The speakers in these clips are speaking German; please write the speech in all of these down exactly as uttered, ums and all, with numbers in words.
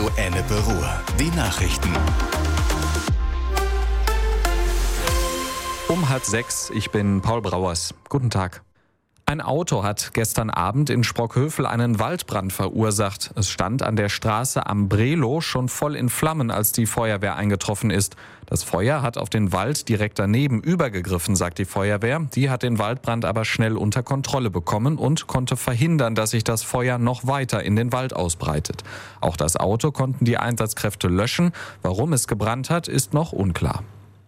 Ennepe Ruhr. Die Nachrichten. Um halb sechs, ich bin Paul Brauers. Guten Tag. Ein Auto hat gestern Abend in Sprockhövel einen Waldbrand verursacht. Es stand an der Straße am Brelo schon voll in Flammen, als die Feuerwehr eingetroffen ist. Das Feuer hat auf den Wald direkt daneben übergegriffen, sagt die Feuerwehr. Die hat den Waldbrand aber schnell unter Kontrolle bekommen und konnte verhindern, dass sich das Feuer noch weiter in den Wald ausbreitet. Auch das Auto konnten die Einsatzkräfte löschen. Warum es gebrannt hat, ist noch unklar.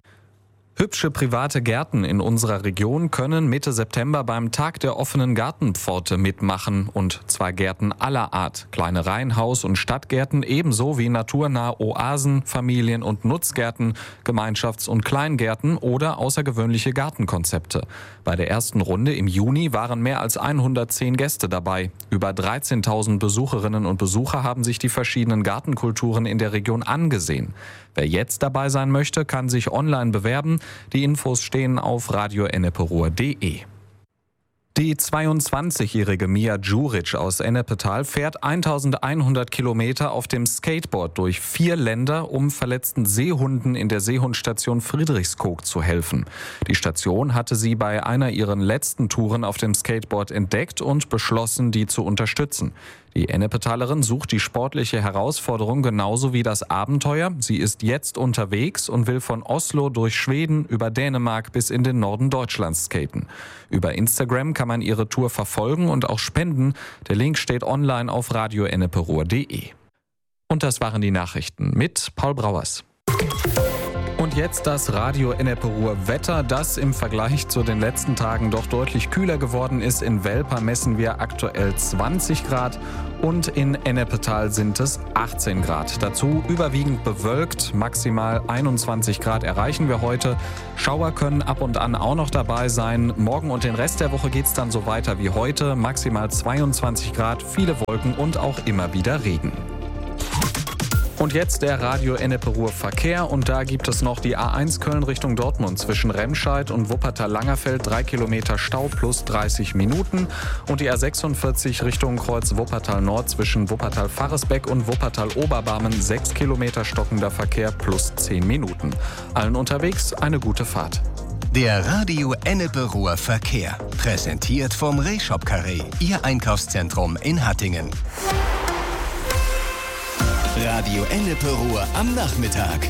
Hübsche private Gärten in unserer Region können Mitte September beim Tag der offenen Gartenpforte mitmachen. Und zwar Gärten aller Art. Kleine Reihenhaus- und Stadtgärten ebenso wie naturnahe Oasen, Familien- und Nutzgärten, Gemeinschafts- und Kleingärten oder außergewöhnliche Gartenkonzepte. Bei der ersten Runde im Juni waren mehr als hundertzehn Gäste dabei. Über dreizehntausend Besucherinnen und Besucher haben sich die verschiedenen Gartenkulturen in der Region angesehen. Wer jetzt dabei sein möchte, kann sich online bewerben. Die Infos stehen auf radio ennepe ruhr punkt de. Die zweiundzwanzigjährige Mia Djuric aus Ennepetal fährt elfhundert Kilometer auf dem Skateboard durch vier Länder, um verletzten Seehunden in der Seehundstation Friedrichskoog zu helfen. Die Station hatte sie bei einer ihrer letzten Touren auf dem Skateboard entdeckt und beschlossen, die zu unterstützen. Die Ennepetalerin sucht die sportliche Herausforderung genauso wie das Abenteuer. Sie ist jetzt unterwegs und will von Oslo durch Schweden über Dänemark bis in den Norden Deutschlands skaten. Über Instagram kann man ihre Tour verfolgen und auch spenden. Der Link steht online auf radio ennepe ruhr punkt de. Und das waren die Nachrichten mit Paul Brauers. Und jetzt das Radio Ennepe Ruhr Wetter, das im Vergleich zu den letzten Tagen doch deutlich kühler geworden ist. In Welper messen wir aktuell zwanzig Grad und in Ennepetal sind es achtzehn Grad. Dazu überwiegend bewölkt, maximal einundzwanzig Grad erreichen wir heute. Schauer können ab und an auch noch dabei sein. Morgen und den Rest der Woche geht es dann so weiter wie heute. Maximal zweiundzwanzig Grad, viele Wolken und auch immer wieder Regen. Und jetzt der Radio Ennepe Ruhr Verkehr und da gibt es noch die A eins Köln Richtung Dortmund zwischen Remscheid und Wuppertal-Langerfeld, drei Kilometer Stau plus dreißig Minuten und die A sechsundvierzig Richtung Kreuz Wuppertal Nord zwischen Wuppertal-Faresbeck und Wuppertal-Oberbarmen, sechs Kilometer stockender Verkehr plus zehn Minuten. Allen unterwegs eine gute Fahrt. Der Radio Ennepe Ruhr Verkehr, präsentiert vom Reshop Carré, Ihr Einkaufszentrum in Hattingen. Radio Ennepe Ruhr am Nachmittag.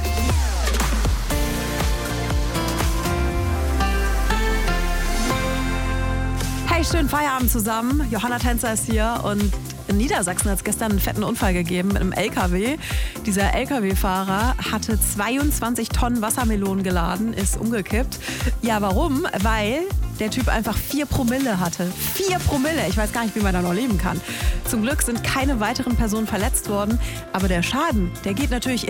Hey, schönen Feierabend zusammen. Johanna Tänzer ist hier und in Niedersachsen hat es gestern einen fetten Unfall gegeben mit einem L K W. Dieser L K W-Fahrer hatte zweiundzwanzig Tonnen Wassermelonen geladen, ist umgekippt. Ja, warum? Weil der Typ einfach vier Promille hatte. Vier Promille! Ich weiß gar nicht, wie man da noch leben kann. Zum Glück sind keine weiteren Personen verletzt worden, aber der Schaden, der geht natürlich in